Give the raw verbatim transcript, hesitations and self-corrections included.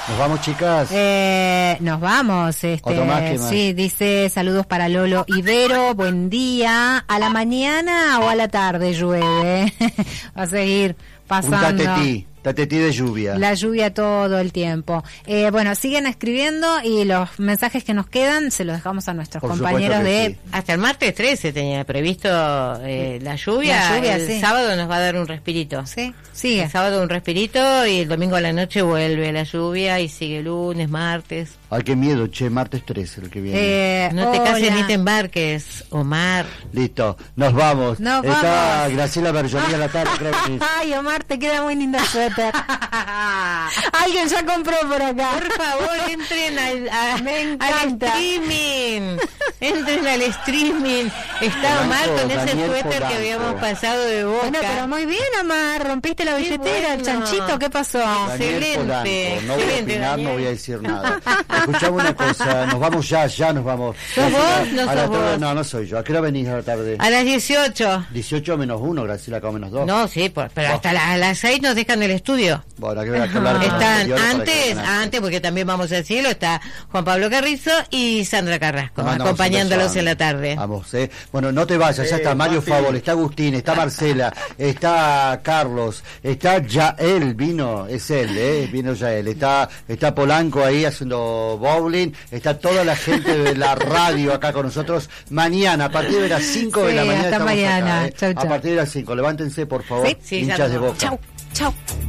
¿Nos vamos, chicas? Eh, nos vamos. Este, Otro más, ¿qué más? Sí, dice saludos para Lolo Ibero, buen día. ¿A la mañana o a la tarde llueve? Va a seguir pasando. Un tatetí, tatetí de lluvia. La lluvia todo el tiempo. Eh, bueno, siguen escribiendo y los mensajes que nos quedan se los dejamos a nuestros Por compañeros supuesto que de... sí. Hasta el martes trece tenía previsto eh, la lluvia. La lluvia, el sí. sábado nos va a dar un respirito. Sí, sigue. El sábado un respirito y el domingo a la noche vuelve la lluvia y sigue lunes, martes. Ay, qué miedo, che, martes trece el que viene. Eh, No te cases hola. ni te embarques, Omar. Listo, nos vamos. Nos Está vamos. Graciela Berjolí a la tarde, creo que es. Ay, Omar, te queda muy lindo el suéter. Alguien ya compró por acá. Por favor, entren al, a- Me al encanta. streaming. Entren al streaming. Está Omar Polanco, con ese Daniel suéter Polanco. que habíamos pasado de boca. Bueno, pero muy bien, Omar. Rompiste la Qué billetera, el bueno. chanchito. ¿Qué pasó? Daniel Excelente, Polanco. No voy a excelente, opinar, Daniel. no voy a decir nada. Escuchamos una cosa, nos vamos ya, ya nos vamos. ¿Sos vos? A No la sos tarde- vos. No, no soy yo. ¿A qué hora venís a la tarde? A las dieciocho. dieciocho menos uno, Graciela, acá menos dos. No, sí, por- pero Vos. hasta las, a las seis nos dejan el estudio. Bueno, hay que hay que hablar de cosas Están anteriores para que antes, vengan antes. antes, porque también vamos al cielo, está Juan Pablo Carrizo y Sandra Carrasco, Nos mandamos un acompañándolos beso, en la tarde. Vamos, eh. Bueno, no te vayas, ya está Mario Favol, está Agustín, está Marcela, está Carlos, está Yael, vino, es él, eh, vino Yael, está, está Polanco ahí haciendo bowling, está toda la gente de la radio acá con nosotros. Mañana, a partir de las cinco de Sí, la mañana hasta estamos mañana. acá, eh. Chau, chau. A partir de las cinco, levántense por favor, Sí, sí, ya hinchas nos de vamos. Boca. Chau, chau.